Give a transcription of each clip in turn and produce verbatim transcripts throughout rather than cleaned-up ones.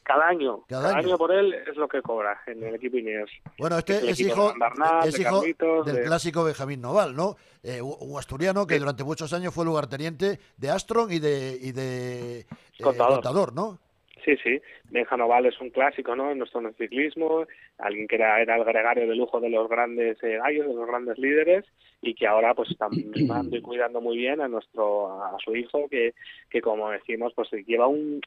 Cada año, cada, cada año. año por él es lo que cobra en el equipo Ineos. Bueno, este es, es hijo, de Bernat, es de hijo Carlitos, del de... clásico Benjamín Noval, ¿no? Eh, un asturiano que sí. durante muchos años fue lugarteniente de Astron y de, y de eh, Contador. Contador, ¿no? Sí, sí. Benja Noval es un clásico, ¿no? En nuestro ciclismo, alguien que era, era el gregario de lujo de los grandes eh, gallos, de los grandes líderes, y que ahora pues está mimando y cuidando muy bien a nuestro a su hijo, que, que como decimos, pues lleva un,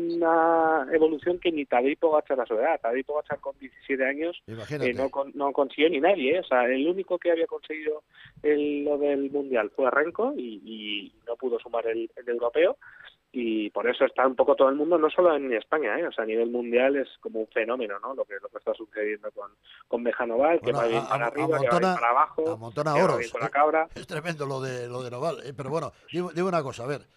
una evolución que ni Tadej Pogačar a su edad. Tadej Pogačar con diecisiete años eh, no, con, no consiguió ni nadie, ¿eh? O sea, el único que había conseguido el, lo del Mundial fue Renko y, y no pudo sumar el, el europeo. Y por eso está un poco todo el mundo, no solo en España, ¿eh? O sea, a nivel mundial es como un fenómeno, ¿no? Lo que lo que está sucediendo con, con Benja Noval, que bueno, va bien a, para a, arriba, a que va bien Montona, para abajo, a Montona que va oros. bien con la cabra. Es tremendo lo de lo de Noval, ¿eh? Pero bueno, digo, digo una cosa, a ver,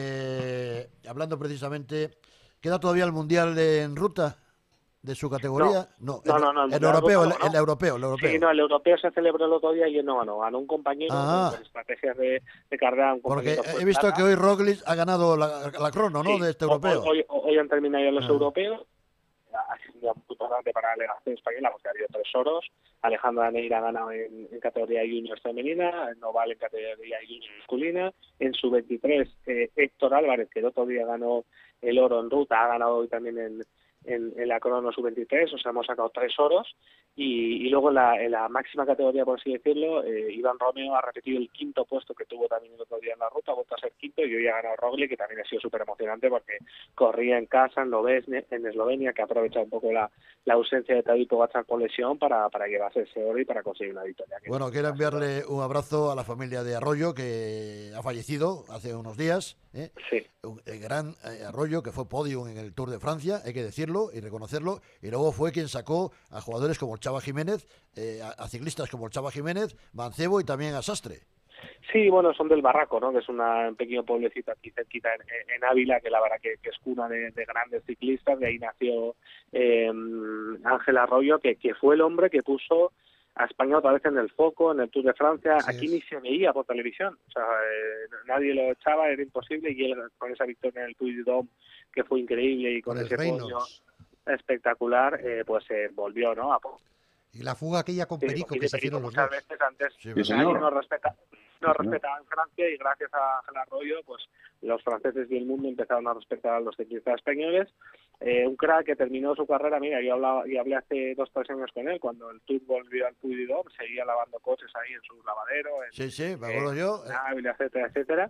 eh, hablando precisamente, ¿queda todavía el Mundial en ruta de su categoría? No, no, no, el, no, no, el, el europeo, el, no, no. el europeo, el europeo. Sí, no, el europeo se celebró el otro día y él no ganó, ganó un compañero ah, con estrategias de, de carrera, un porque compañero he visto plata. que hoy Roglic ha ganado la, la crono, ¿no? Sí, De este europeo. hoy, hoy, hoy han terminado ya los ah. europeos. Ha sido un día muy importante para la delegación española porque ha habido tres oros. Alejandra Neira ha ganado en, en categoría junior femenina, Noval en categoría junior masculina. En su veintitrés, eh, Héctor Álvarez, que el otro día ganó el oro en ruta, ha ganado hoy también en, en, en la crono sub veintitrés, o sea, hemos sacado tres oros. Y, y luego en la, en la máxima categoría, por así decirlo, eh, Iván Romeo ha repetido el quinto puesto que tuvo también el otro día en la ruta, ha vuelto a ser quinto y hoy ha ganado Roglic, que también ha sido súper emocionante porque corría en casa, en Lovesne, en Eslovenia, que ha aprovechado un poco la, la ausencia de Tadej Pogačar por lesión para, para llevarse ese oro y para conseguir una victoria. Bueno, quiero enviarle un abrazo a la familia de Arroyo, que ha fallecido hace unos días. ¿eh? Sí. El gran Arroyo, que fue podium en el Tour de Francia, hay que decirlo y reconocerlo, y luego fue quien sacó a jugadores como el Chava Jiménez, eh, a, a ciclistas como el Chava Jiménez, Mancebo y también a Sastre. Sí, bueno, son del Barraco, ¿no? Que es una, un pequeño pueblecito aquí cerquita en, en Ávila, que la verdad que, que es cuna de, de grandes ciclistas. De ahí nació eh, Ángel Arroyo, que, que fue el hombre que puso a España otra vez en el foco, en el Tour de Francia. Sí, aquí es. Ni se veía por televisión, o sea, eh, nadie lo echaba, era imposible, y él con esa victoria en el Puy de Dôme, que fue increíble, y con, con ese podio espectacular, eh, pues se eh, volvió, ¿no? A... Y la fuga aquella con Perico, sí, que se hicieron los dos. Veces antes sí, sí, nadie nos respeta, nos respetaba en Francia, y gracias a Ángel Arroyo, pues los franceses y el mundo empezaron a respetar a los ciclistas españoles. Eh, un crack que terminó su carrera, mira, yo hablaba, y hablé hace dos tres años con él, cuando el Tour volvió al Puy de Dôme, seguía lavando coches ahí en su lavadero, en, sí, sí, me acuerdo eh, yo. Ávila, etcétera, etcétera.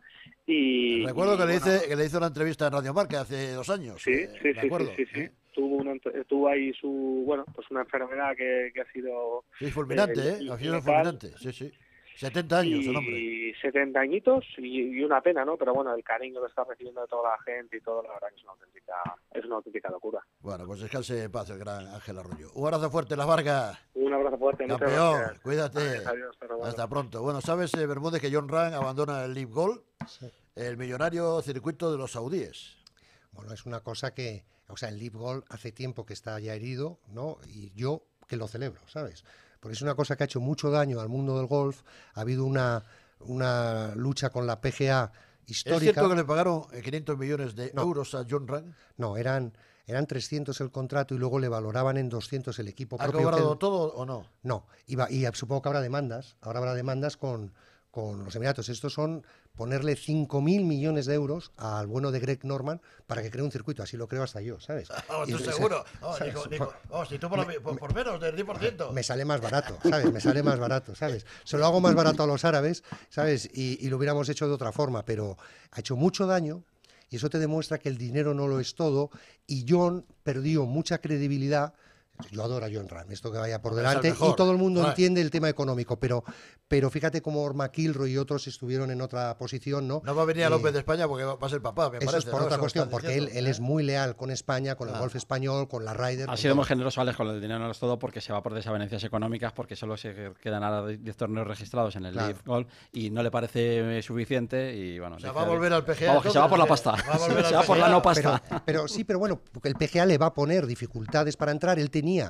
Y recuerdo y, que, le bueno, hice, que le hizo una entrevista en Radio Marca hace dos años. Sí, eh, sí, me sí, acuerdo, sí, sí, sí. ¿eh? Tuvo, una, tuvo ahí su, bueno, pues una enfermedad que, que ha sido... Sí, fulminante, ¿eh? ¿eh? Ha sido fulminante, sí, sí. setenta años el hombre. Y setenta añitos y, y una pena, ¿no? Pero bueno, el cariño que está recibiendo de toda la gente y todo, la verdad que es una auténtica, es una auténtica locura. Bueno, pues descanse en paz el gran Ángel Arroyo. Un abrazo fuerte, Las Vargas. Un abrazo fuerte. Campeón, cuídate. Adiós, adiós, hasta, hasta pronto. Bueno, sabes, eh, Bermúdez, que John Ram abandona el Live Gold, sí. el millonario circuito de los saudíes. Bueno, es una cosa que, o sea, el Live Gold hace tiempo que está ya herido, ¿no? Y yo que lo celebro, ¿sabes? Porque es una cosa que ha hecho mucho daño al mundo del golf. Ha habido una, una lucha con la P G A histórica. ¿Es cierto que le pagaron quinientos millones de no, euros a John Ram? No, eran, eran trescientos el contrato y luego le valoraban en doscientos el equipo ¿Ha propio. ¿Ha cobrado él, todo o no? No, iba, y supongo que habrá demandas. Ahora habrá demandas con, con los Emiratos. Estos son ponerle cinco mil millones de euros al bueno de Greg Norman para que cree un circuito. Así lo creo hasta yo, ¿sabes? Oh, ¿tú y, seguro? Oh, digo, digo, oh, si tú por, me, por, por menos del diez por ciento. Me sale más barato, ¿sabes? Me sale más barato, ¿sabes? Se lo hago más barato a los árabes, ¿sabes? Y, y lo hubiéramos hecho de otra forma, pero ha hecho mucho daño y eso te demuestra que el dinero no lo es todo, y John perdió mucha credibilidad. Yo adoro a John Ram, esto que vaya por delante, y todo el mundo right. entiende el tema económico, pero, pero fíjate cómo McIlroy y otros estuvieron en otra posición, ¿no? No va a venir a López eh, de España porque va a ser papá, me eso parece. es por ¿no? otra eso cuestión, porque él, él ¿eh? es muy leal con España, con el ah. golf español, con la Ryder. Ha sido muy generoso, Alex, con el dinero no es todo, porque se va por desavenencias económicas, porque solo se quedan ahora diez torneos registrados en el claro. Live Golf y no le parece suficiente, y bueno... O sea, va a volver al P G A. Vamos, que se va por la pasta, va a volver se va por la no pasta. Pero, pero sí, pero bueno, porque el P G A le va a poner dificultades para entrar. Él tenía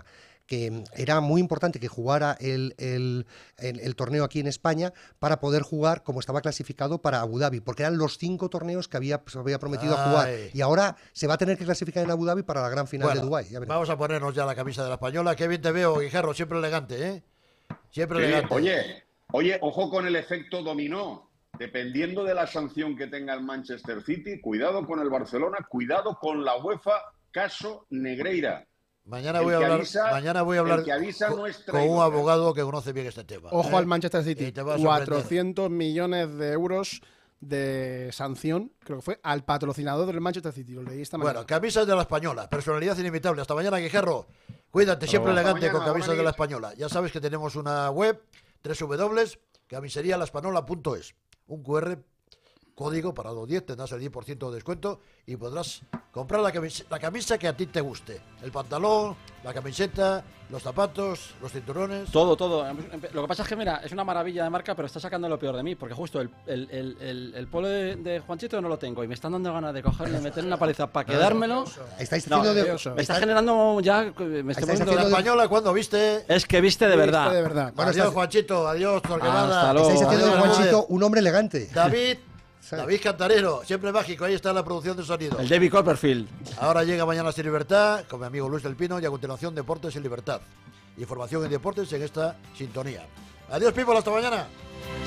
que era muy importante que jugara el, el, el, el torneo aquí en España para poder jugar como estaba clasificado para Abu Dhabi, porque eran los cinco torneos que había, se había prometido a jugar. Y ahora se va a tener que clasificar en Abu Dhabi para la gran final bueno, de Dubái. Vamos a ponernos ya la camisa de la Española. Qué bien te veo, Guijarro, siempre elegante, ¿eh? Siempre sí, elegante. Oye, oye, ojo con el efecto dominó. Dependiendo de la sanción que tenga el Manchester City, cuidado con el Barcelona, cuidado con la UEFA, caso Negreira. Mañana voy, a hablar, avisa, mañana voy a hablar con, no con un abogado que conoce bien este tema. Ojo ¿eh? al Manchester City, cuatrocientos millones de euros de sanción, creo que fue, al patrocinador del Manchester City. Lo leí esta mañana. Bueno, camisas de la Española, personalidad inimitable. Hasta mañana, Guijarro. Cuídate, siempre elegante mañana, con camisas de la Española. Ya sabes que tenemos una web, doble u doble u doble u punto camisería la española punto es. Un cu erre, código para los diez, tendrás el diez por ciento de descuento y podrás comprar la camisa, la camisa que a ti te guste. El pantalón, la camiseta, los zapatos, los cinturones. Todo, todo. Lo que pasa es que, mira, es una maravilla de marca, pero está sacando lo peor de mí, porque justo el, el, el, el, el polo de, de Juanchito no lo tengo y me están dando ganas de cogerle y meterle una paliza para quedármelo. Estáis haciendo no, de... Me está está generando ya... Me estoy poniendo la Española cuando viste... Es que viste de verdad. Viste de verdad. Bueno, adiós, estás... Juanchito. Adiós, Torquemada. Estáis haciendo de Juanchito un hombre elegante. David... David Cantarero, siempre mágico, ahí está la producción de sonido. El David Copperfield. Ahora llega Mañana sin Libertad con mi amigo Luis del Pino y a continuación Deportes en Libertad. Información en deportes en esta sintonía. Adiós, people, hasta mañana.